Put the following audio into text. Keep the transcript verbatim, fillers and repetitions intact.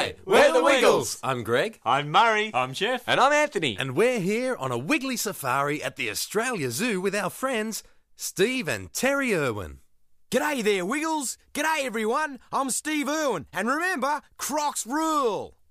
Hi, we're the Wiggles. I'm Greg. I'm Murray. I'm Jeff. And I'm Anthony. And we're here on a Wiggly safari at the Australia Zoo with our friends Steve and Terry Irwin. G'day there, Wiggles. G'day, everyone. I'm Steve Irwin. And remember, Crocs rule.